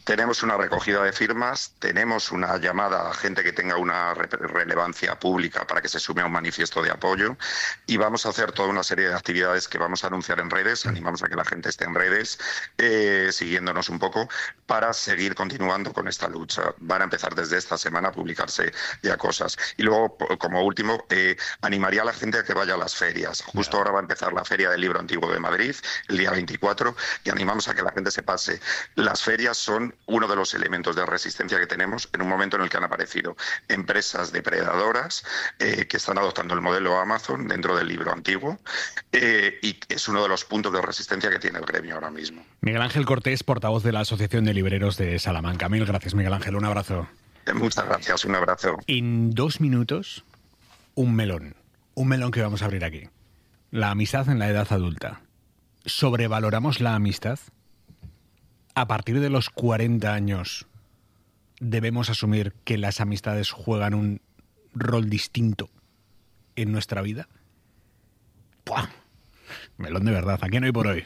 Tenemos una recogida de firmas, tenemos una llamada a gente que tenga una relevancia pública para que se sume a un manifiesto de apoyo y vamos a hacer toda una serie de actividades que vamos a anunciar en redes. Animamos a que la gente esté en redes siguiéndonos un poco para seguir continuando con esta lucha. Van a empezar desde esta semana a publicarse ya cosas. Y luego, como último, animaría a la gente a que vaya a las ferias. Justo ahora va a empezar la Feria del Libro Antiguo de Madrid, el día 24, y animamos a que la gente se pase. Las ferias son uno de los elementos de resistencia que tenemos en un momento en el que han aparecido empresas depredadoras que están adoptando el modelo Amazon dentro del libro antiguo y es uno de los puntos de resistencia que tiene el gremio ahora mismo. Miguel Ángel Cortés, portavoz de la Asociación de Libreros de Salamanca. Mil gracias, Miguel Ángel. Un abrazo. Muchas gracias. Un abrazo. En 2 minutos, un melón. Un melón que vamos a abrir aquí. La amistad en la edad adulta. ¿Sobrevaloramos la amistad? A partir de los 40 años, ¿debemos asumir que las amistades juegan un rol distinto en nuestra vida? ¡Puah! Melón de verdad, aquí en Hoy por Hoy.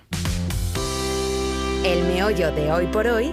El meollo de Hoy por Hoy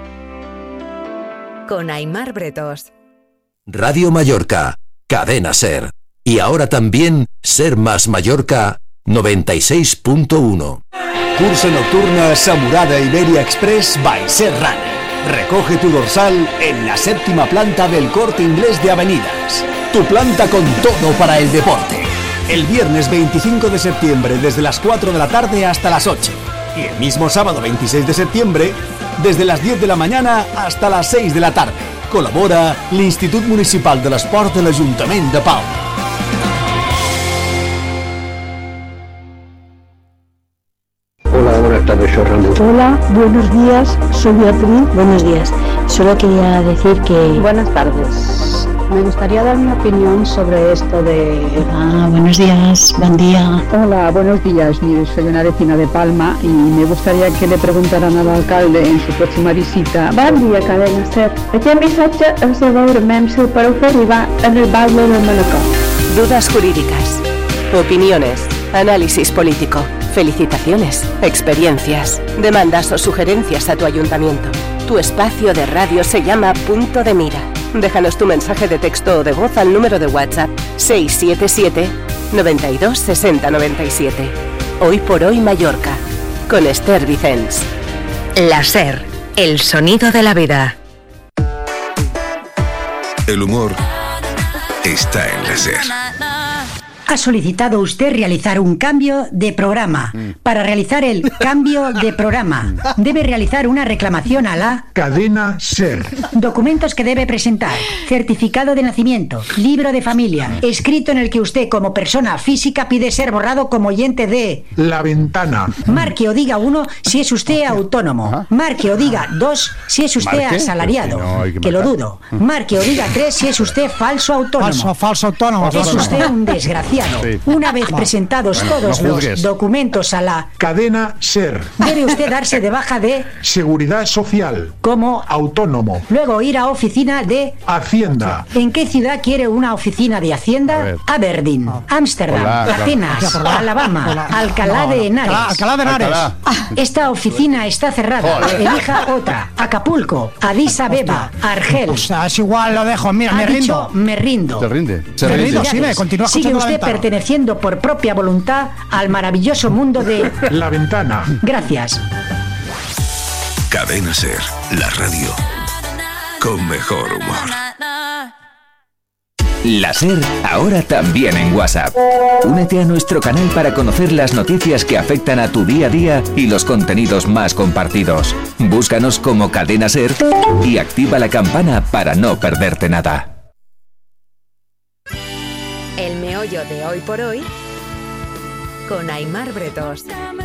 con Aimar Bretos. Radio Mallorca, Cadena SER. Y ahora también Ser Más Mallorca 96.1. Cursa nocturna Samurada Iberia Express by Serran. Recoge tu dorsal en la 7ª planta del Corte Inglés de Avenidas. Tu planta con todo para el deporte. El viernes 25 de septiembre desde las 4 de la tarde hasta las 8. Y el mismo sábado 26 de septiembre desde las 10 de la mañana hasta las 6 de la tarde. Colabora l'Institut Municipal de l'Esport de l'Ajuntament de Palma. Hola, buenas tardes, soy Ramón. Hola, buenos días, soy Beatriz. Buenos días, solo quería decir que... Buenas tardes, me gustaría dar mi opinión sobre esto de... buenos días, buen día. Hola, buenos días, mire, soy una vecina de Palma y me gustaría que le preguntaran al alcalde en su próxima visita. Bon dia, Cadena SER. Aquest missatge és de veurem si el podeu fer arribar en el baile del Manacor. Dudas jurídicas, opiniones, análisis político, felicitaciones, experiencias, demandas o sugerencias a tu ayuntamiento. Tu espacio de radio se llama Punto de Mira. Déjanos tu mensaje de texto o de voz al número de WhatsApp 677 92 60 97. Hoy por Hoy Mallorca, con Esther Vicens. La SER, el sonido de la vida. El humor está en la SER. Ha solicitado usted realizar un cambio de programa. Para realizar el cambio de programa, debe realizar una reclamación a la Cadena SER. Documentos que debe presentar: certificado de nacimiento, libro de familia, escrito en el que usted como persona física pide ser borrado como oyente de La Ventana. Marque o diga 1 si es usted autónomo. Marque o diga 2 si es usted asalariado. Que lo dudo. Marque o diga 3 si es usted falso autónomo. Falso autónomo. Es usted un desgraciado. Sí. Una vez presentados todos los documentos a la Cadena SER, debe usted darse de baja de Seguridad Social como autónomo. Luego ir a oficina de Hacienda. ¿En qué ciudad quiere una oficina de Hacienda? Aberdeen, Ámsterdam, Atenas, Alabama, Alcalá de Henares. Alcalá de Henares. Esta oficina está cerrada. Elija otra. Acapulco, Addis Abeba, Argel. O sea, es igual, lo dejo. Mira, me rindo. Me rindo. ¿Se rinde? Se rinde. Sí, continúa. Sigue usted perteneciendo por propia voluntad al maravilloso mundo de La Ventana. Gracias. Cadena SER, la radio con mejor humor. La SER ahora también en WhatsApp. Únete a nuestro canal para conocer las noticias que afectan a tu día a día y los contenidos más compartidos. Búscanos como Cadena SER y activa la campana para no perderte nada. El meollo de Hoy por Hoy con Aimar Bretos.